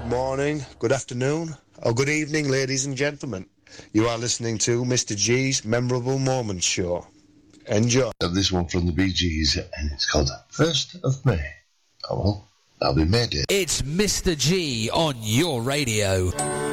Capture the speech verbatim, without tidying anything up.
morning, good afternoon, or good evening, ladies and gentlemen. You are listening to Mister G's Memorable Moments Show. Enjoy. I have this one from the Bee Gees, and it's called First of May. Oh well, that'll be May Day. It's Mister G on your radio.